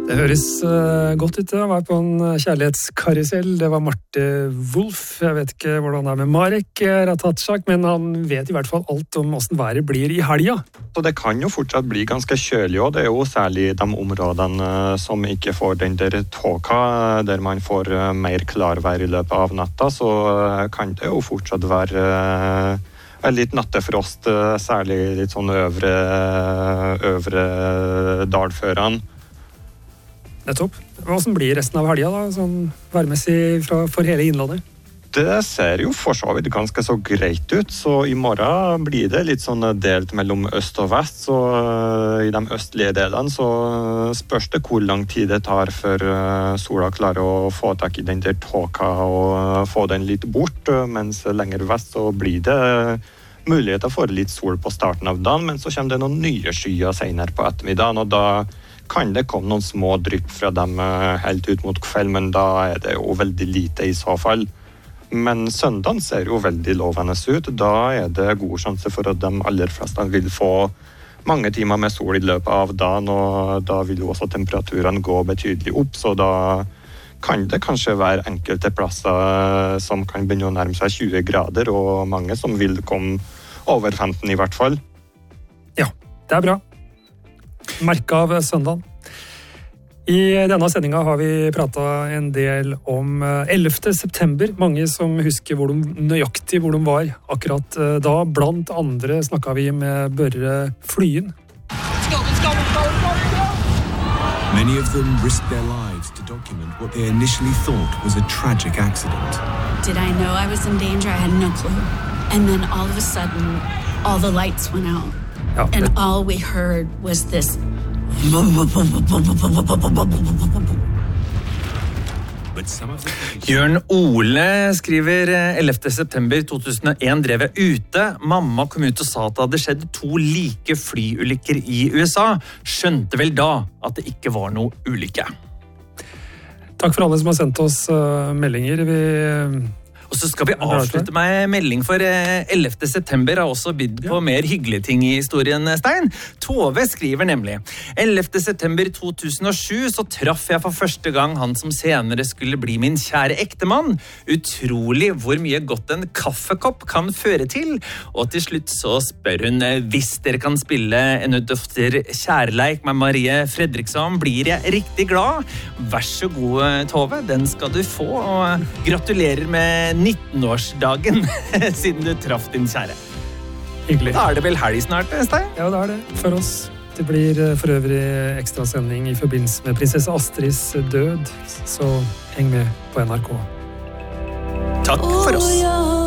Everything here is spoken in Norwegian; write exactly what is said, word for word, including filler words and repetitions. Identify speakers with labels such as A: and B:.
A: Det høres uh, godt ut å være på en kjærlighetskarusell. Det var Marte Wolf. Jeg vet ikke hvordan det er med Marek Ratajczak, men han vet i hvert fall alt om hvordan været blir i helga.
B: Så det kan jo fortsatt bli ganske kjølig, og det er jo særlig de områdene som ikke får den der tåka, der man får mer klarvær i løpet av natta, så kan det jo fortsatt være uh, litt nattefrost, særlig litt sånn øvre, øvre dalførene.
A: Nettopp. Hvordan blir resten av helga da, sånn værmessig fra, for hele innlandet?
B: Det ser jo for så vidt ganske så greit ut, så i morgen blir det litt sånn delt mellom øst og vest, så i de østlige delene så spørs det hvor lang tid det tar før sola klarer å få tak i den der tåka og få den litt bort, mens lenger vest så blir det muligheter for litt sol på starten av dagen, men så kommer det noen nye skyer senere på ettermiddagen, og da kan det komme noen små drypp fra dem helt ut mot kveld, men da er det jo veldig lite i så fall. Men søndagen ser jo veldig lovende ut. Da er det god sjanse for at de aller fleste vil få mange timer med sol i løpet av dagen, og da vil jo også temperaturene gå betydelig opp, så da kan det kanskje være enkelte plasser som kan begynne å nærme seg tjue grader, og mange som vil komme over femten i hvert fall.
A: Ja, det er bra. Merke av søndagen. I denne sendinga har vi pratet en del om ellevte september. Mange som husker hvor de, nøyaktig hvor de var akkurat da. Blant andre snakket vi med Børre Flyen.
C: Many of them risked their lives to document what they initially thought was a tragic accident.
D: Did I know I was in danger? I had no clue. And then all of a sudden, all the lights went out.
A: Ja,
D: and all we heard was this.
E: Jørn Ole skriver ellevte september to tusen og en drev jeg ute. Mamma kom ut og sa at det hadde skjedd to like flyulykker i U S A. Skjønte vel da at det ikke var noe ulykke.
A: Takk for alle som har sendt oss uh, meldinger. Vi...
E: Og så skal vi avslutte med melding for ellevte september har også bydd på mer hyggelige ting i historien, Stein. Tove skriver nemlig ellevte september to tusen og sju så traff jeg for første gang han som senere skulle bli min kjære ektemann. Utrolig hvor mye godt en kaffekopp kan føre til. Og til slutt så spør hun hvis dere kan spille en utdøfter kjærleik med Marie Fredriksson, blir jeg riktig glad. Vær så god, Tove, den skal du få, og gratulerer med nittenårsdagen siden du traff din kjære.
A: Hyggelig.
E: Da er det vel helg snart, Stein?
A: Ja, det er det for oss. Det blir for øvrig ekstrasending i forbindelse med prinsesse Astrids død, så heng med på N R K.
E: Takk for oss.